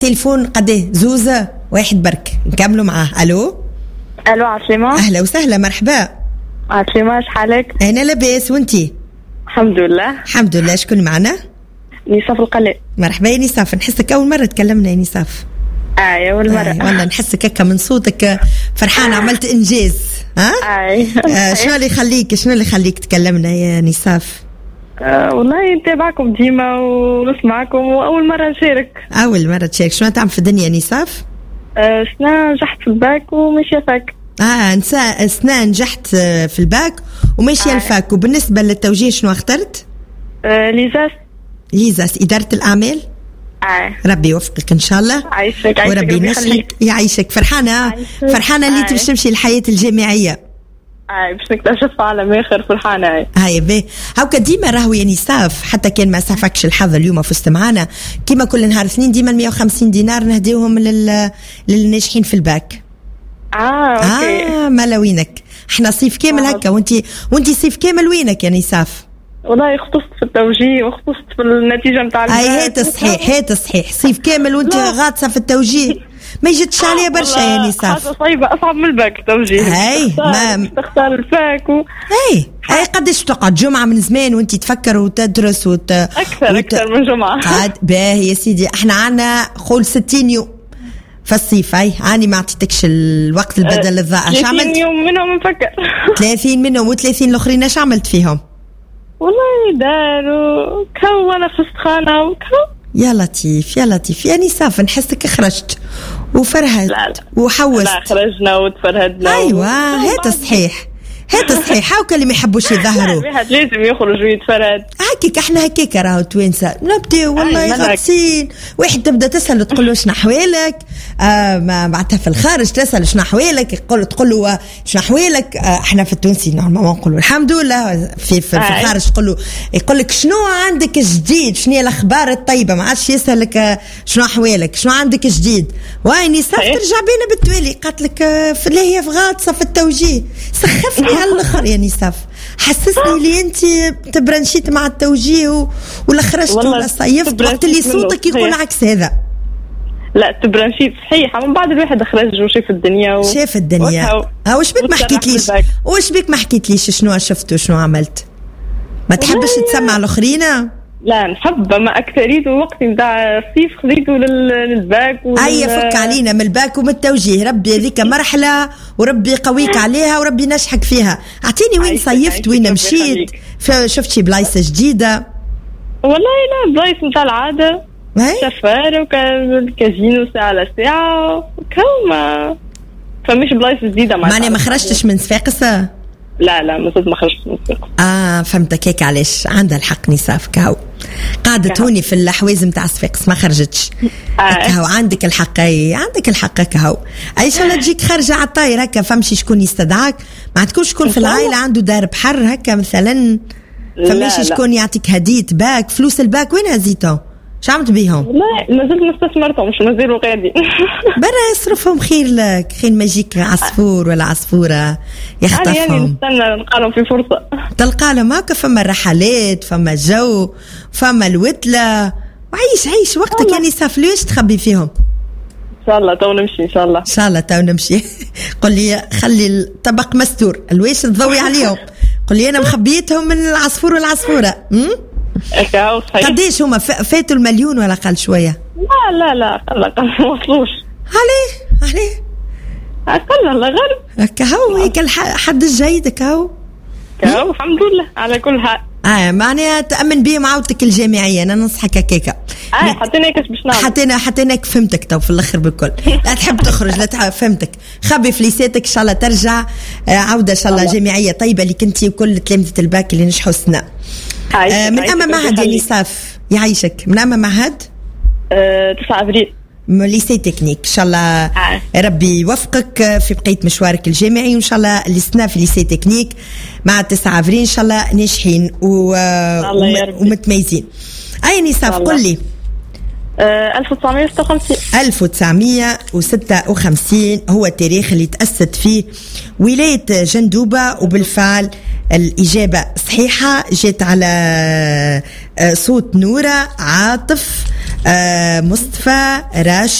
تليفون قديه زوزة واحد برك نكملوا معاه. الو عسلامة. اهلا وسهلا مرحبا. عسلامة شحالك؟ انا لاباس وانتي؟ الحمد لله. الحمد لله. شكون معنا؟ نصاف القلاء. مرحبا يا نصاف، نحسك اول مرة تكلمنا يا نصاف. اول مرة. والله نحسك هكا من صوتك فرحانة، عملت انجاز. ها؟ شنو اللي يخليك تكلمنا يا نصاف؟ والله نتابعكم ديما ونسمعكم واول مرة نشارك. اول مرة تشارك. شنو تعمل في الدنيا نصاف؟ سنة نجحت في الباك وماشية فاك. سنة نجحت في الباك وماشية الفاك. وبالنسبة للتوجيه شنو اخترت؟ ليزاس إدارة الأعمال. ربي يوفقك إن شاء الله. عايشك وربي ينجحك يعيشك. فرحانة اللي تمشي تمشي الحياة الجامعية. باش نكتشف عالم آخر. فرحانة. هاي باهي. هاكا ديما راهو يا نصاف، حتى كان ما سعفكش الحظ اليوم فزت معانا كيما كل نهار اثنين ديما 150 دينار نهديوهم للناجحين في الباك. اوكي. مالا وينك؟ احنا صيف كامل هكا وانتي صيف كامل وينك يا نصاف؟ والله اختصت في التوجيه واختصت في النتيجة متاع هات صحيح صيف كامل وانت غاطسة في التوجيه. ما يجتش عليها برشا يا نصاف. حاجة صعيبة أصعب من الباك التوجيه. تختار الفاك هاي قديش تقعد جمعة من زمان وانت تفكر وتدرس أكثر من جمعة. باهي يا سيدي، احنا عنا قول 60 يوم في الصيف. هاي أنا ما عطيتكش الوقت البدل الضائع. 30 يوم منهم نفكر. 30 منهم و30 الآخرين اش عملت فيهم؟ والله داروا كو أنا في السخانة وكو. يا لطيف يا نصاف، نحسك خرجت وفرهدت وحوست. لا خرجنا وتفرهدنا. ايوه هات صحيح هاكا اللي ما يحبوش يظهروا. الواحد لازم يخرج ويتفرهد. هكيك احنا هكيك راهو توانسه نبداو والله غاطسين. واحد تبدا تسال تقول له شنو احوالك، معناتها في الخارج تسال شنو احوالك، تقول له شنو احوالك. احنا في التونسي نورمالمون نقولوا الحمد لله. في الخارج يقول لك شنو عندك جديد، شنو هي الاخبار الطيبه. ما عادش يسالك شنو احوالك، شنو عندك جديد. واني صافي ترجع بينا بالتوالي قالت لك لا هي في غاطسه في التوجيه. سخفني هالاخر يا نصاف، حسسني لي انت تبرنشيت مع التوجيه ولا خرجت ولا صيفت وقت اللي صوتك يكون عكس هذا. لا تبرنشيت صحيحه من بعد الواحد خرج وشاف الدنيا شاف الدنيا. واش بك ما حكيتليش شنو شفت وشنو عملت؟ ما تحبش تسمع الاخرين؟ لا نحب، ما اكثريت وقتي نتاع الصيف خذيته للباك فك علينا من الباك ومن التوجيه. ربي هذيك مرحله وربي يقويك عليها وربي نشحك فيها. اعطيني وين صيفت وين مشيت، شفت شي بلايص جديده؟ والله لا بلايص نتاع العاده، سفاره وكازينو ساعه على ساعه وكما فمش بلايص جديده. معناها ما خرجتش من صفاقس؟ لا ما زلت ما خرجت من صفاقس. فهمتك هيك علاش عندها الحق نصاف كهو قاعدة هوني في الحواز متاع صفاقس ما خرجتش. كهو عندك الحق، عندك الحق كهو. ان شاء الله تجيك خارجة على الطاير هكا، فمشي شكون يستدعاك. ما عندكوش شكون في العائلة عنده دار بحر هكا مثلا؟ فماشي شكون يعطيك هدية باك؟ فلوس الباك وين هزيتهم؟ شو عملت بيهم؟ لا ما زلت نستثمرتهم، مش مازالوا غادي. برا يصرفهم خير لك، خير ما يجيك عصفور ولا عصفورة يخطفهم. يعني نستنى نلقالهم في فرصة. تلقى لهم هكا، فما الرحلات، فما الجو، فما الوتلة. وعيش وقتك يعني سافلوش تخبي فيهم. إن شاء الله تو نمشي. إن شاء الله تو نمشي. قل لي خلي الطبق مستور، الواش تضوي عليهم. قل لي أنا مخبيتهم من العصفور والعصفورة. قديش هما فاتوا المليون ولا قل شوية؟ لا قل ما وصلوش. عليه قل الله غرب كهو هيك الحد الجيد كهو الحمد لله على كل حال. معناها تأمن بهم عودتك الجامعية. أنا ننصحك هكاكا. حطيناك باش نعمل. حطيناك فهمتك تو في الآخر بالكل. لا تحب تخرج، لا تحب فهمتك. خبي فليساتك إن شاء الله ترجع عودة إن شاء الله جامعية طيبة اللي كنتي وكل تلامذة الباك اللي نجحوا السنة. من أما معهد يا نصاف يعيشك، من أما معهد 9 أبريل ليسي تكنيك. إن شاء الله ربي يوفقك في بقية مشوارك الجامعي، وإن شاء الله السنة في ليسي تكنيك مع 9 أبريل إن شاء الله ناجحين ومتميزين. أي نصاف قل لي. 1956 هو التاريخ اللي تأسست فيه ولاية جندوبة، وبالفعل الإجابة صحيحة جت على صوت نورة عاطف مصطفى راشد